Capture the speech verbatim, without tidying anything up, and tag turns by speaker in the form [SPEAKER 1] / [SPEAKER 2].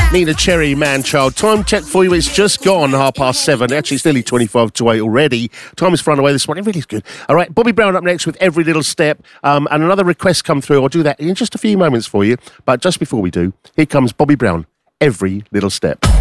[SPEAKER 1] Nina Cherry, Man Child. Time check for you. It's just gone half past seven. Actually, it's nearly twenty-five to eight already. Time is flying away this morning. It really is good. All right, Bobby Brown up next with Every Little Step. Um, and another request come through. I'll do that in just a few moments for you. But just before we do, here comes Bobby Brown, Every Little Step.